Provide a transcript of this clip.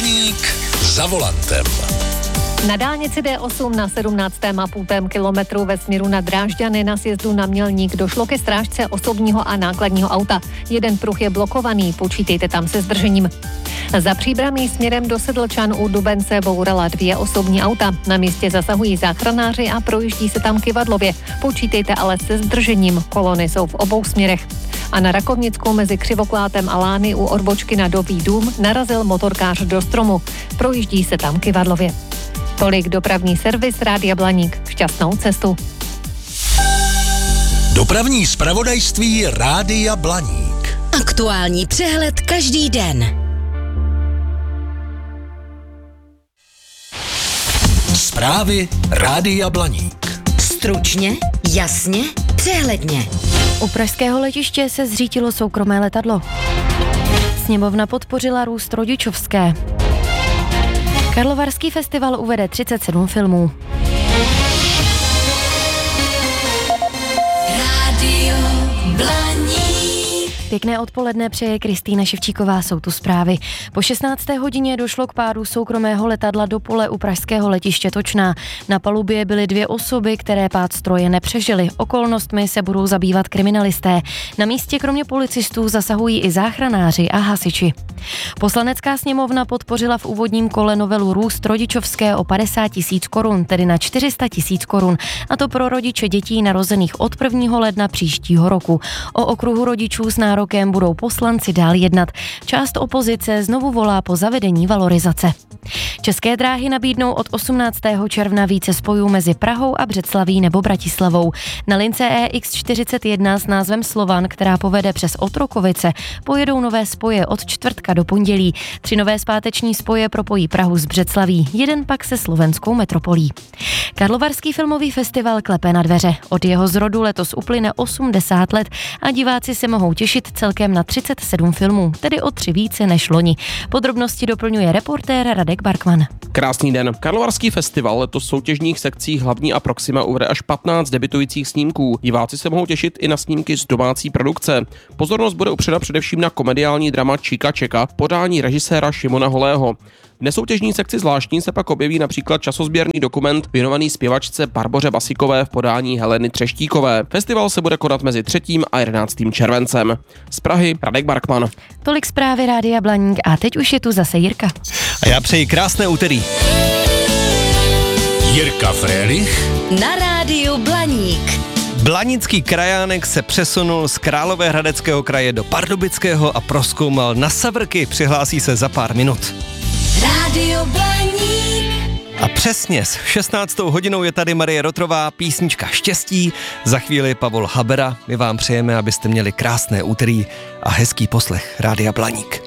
Blaník za volantem. Na dálnici D8 na 17,5 kilometru ve směru na Drážďany na sjezdu na Mělník došlo ke strážce osobního a nákladního auta. Jeden pruh je blokovaný, počítejte tam se zdržením. Za Příbramí směrem do Sedlčan u Dubence bourala 2 osobní auta. Na místě zasahují záchranáři a projíždí se tam kyvadlově. Počítejte ale se zdržením, kolony jsou v obou směrech. A na Rakovnicku mezi Křivoklátem a Lány u odbočky na Nový dům narazil motorkář do stromu. Projíždí se tam kyvadlově. Tolik dopravní servis Rádia Blaník. Šťastnou cestu. Dopravní zpravodajství Rádia Blaník. Aktuální přehled každý den. Zprávy Rádia Blaník. Stručně, jasně, přehledně. U pražského letiště se zřítilo soukromé letadlo. Sněmovna podpořila růst rodičovské. Karlovarský festival uvede 37 filmů. Rádio Blaník. Pěkné odpoledne přeje Kristýna Ševčíková, jsou tu zprávy. Po 16. hodině došlo k pádu soukromého letadla do pole u pražského letiště Točná. Na palubě byly 2 osoby, které pád stroje nepřežily. Okolnostmi se budou zabývat kriminalisté. Na místě kromě policistů zasahují i záchranáři a hasiči. Poslanecká sněmovna podpořila v úvodním kole novelu růst rodičovské o 50 000 korun, tedy na 400 000 korun, a to pro rodiče dětí narozených od 1. ledna příštího roku. O okruhu rodičů s nárokem budou poslanci dál jednat. Část opozice znovu volá po zavedení valorizace. České dráhy nabídnou od 18. června více spojů mezi Prahou a Břeclaví nebo Bratislavou. Na lince EX41 s názvem Slovan, která povede přes Otrokovice, pojedou nové spoje od čtvrtka do pondělí. 3 nové zpáteční spoje propojí Prahu s Břeclaví, jeden pak se slovenskou metropolí. Karlovarský filmový festival klepe na dveře. Od jeho zrodu letos uplyne 80 let a diváci se mohou těšit celkem na 37 filmů, tedy o 3 více než loni. Podrobnosti doplňuje reportér Radek Barkman. Krásný den. Karlovarský festival letos v soutěžních sekcích Hlavní a Proxima uvede až 15 debutujících snímků. Diváci se mohou těšit i na snímky z domácí produkce. Pozornost bude upřena především na komediální drama Čika Čeka v podání režiséra Šimona Holého. V nesoutěžní sekci zvláštní se pak objeví například časozběrný dokument věnovaný zpěvačce Barboře Basikové v podání Heleny Třeštíkové. Festival se bude konat mezi 3. a 11. červencem. Z Prahy Radek Barkman. Tolik zprávy Rádia Blaník a teď už je tu zase Jirka. A já přeji krásné úterý. Jirka Frélich Na Rádiu Blaník. Blanický krajánek se přesunul z Královéhradeckého kraje do Pardubického a prozkoumal na Savrky. Přihlásí se za pár minut. Rádio Blaník. A přesně s 16. hodinou je tady Marie Rotrová, písnička Štěstí, za chvíli Pavol Habera. My vám přejeme, abyste měli krásné úterý a hezký poslech Rádia Blaník.